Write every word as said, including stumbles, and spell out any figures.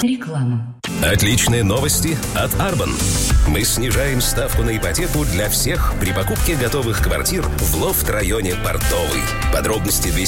Реклама. Отличные новости от Арбан. Мы снижаем ставку на ипотеку для всех при покупке готовых квартир в лофт-районе Портовый. Подробности